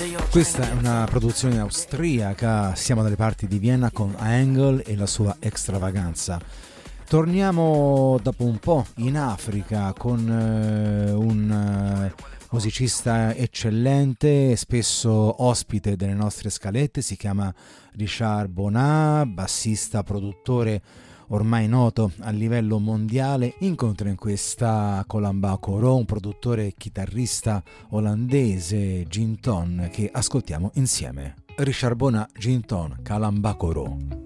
Questa è una produzione austriaca, siamo dalle parti di Vienna con Engel e la sua extravaganza. Torniamo dopo un po' in Africa con un musicista eccellente, spesso ospite delle nostre scalette, si chiama Richard Bona, bassista, produttore ormai noto a livello mondiale. Incontra in questa Kalamba Koro un produttore e chitarrista olandese, Ginton, che ascoltiamo insieme. Richard Bona, Ginton, Kalamba Koro.